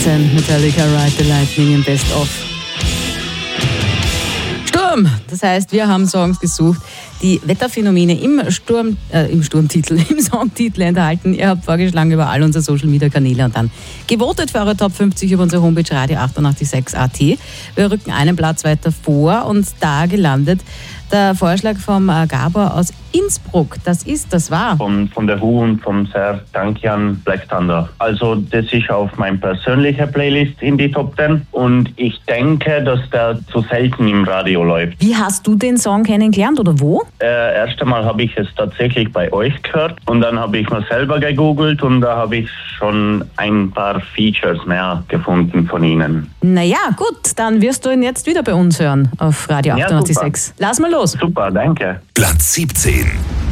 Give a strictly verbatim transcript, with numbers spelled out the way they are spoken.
achtzehn, Metallica Ride the Lightning im Best of. Sturm! Das heißt, wir haben Songs gesucht, die Wetterphänomene im Sturm, äh, im Sturmtitel, im Songtitel enthalten. Ihr habt vorgeschlagen über all unsere Social-Media-Kanäle und dann gewotet für eure Top fünfzig über unsere Homepage Radio achtundachtzig Komma sechs Punkt at. Wir rücken einen Platz weiter vor und da gelandet der Vorschlag vom Gabor aus Innsbruck. Das ist, das war. Von, von der Who und vom Sir Duncan Black Thunder. Also das ist auf meiner persönlichen Playlist in die Top zehn und ich denke, dass der zu selten im Radio läuft. Wie hast du den Song kennengelernt oder wo? Äh, erst einmal habe ich es tatsächlich bei euch gehört und dann habe ich mal selber gegoogelt und da habe ich schon ein paar Features mehr gefunden von Ihnen. Naja, gut, dann wirst du ihn jetzt wieder bei uns hören auf Radio achtundachtzig Komma sechs. Ja, Lass mal los. Super, danke. Platz siebzehn.